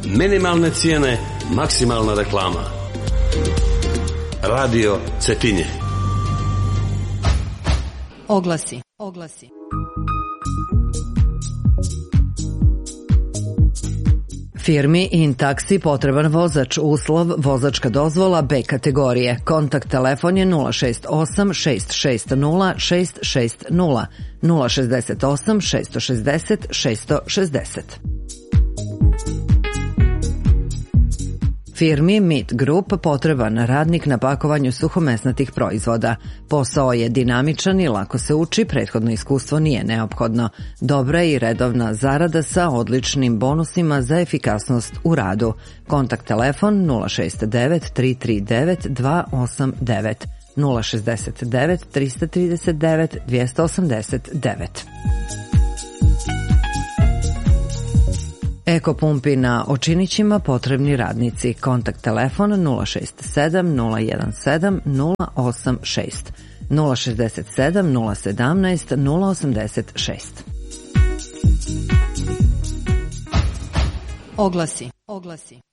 Minimalne cijene, maksimalna reklama. Radio Cetinje. Oglasi. Firmi InTaxi potreban vozač, uslov vozačka dozvola B kategorije. Kontakt telefon je 068 660 660 068 660 660. Firmi Meat Group potreban radnik na pakovanju suhomesnatih proizvoda. Posao je dinamičan i lako se uči, prethodno iskustvo nije neophodno. Dobra i redovna zarada sa odličnim bonusima za efikasnost u radu. Kontakt telefon 069 339 289 069 339 289. Eko pumpi na Očinićima potrebni radnici. Kontakt telefon 067 017 086 067 017 086. Oglasi.